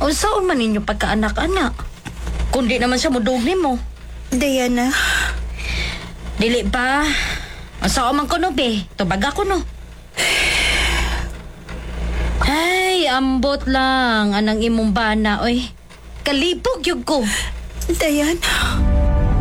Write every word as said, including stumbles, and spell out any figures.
Unsaon man ninyo pagkaanak-anak? Kundi naman siya mudug nimo. Diana, Dili pa. Unsaon man kuno be? Tubag ako no. Ay, ambot lang anang imong bana oy. Kalibog yug ko. Diana,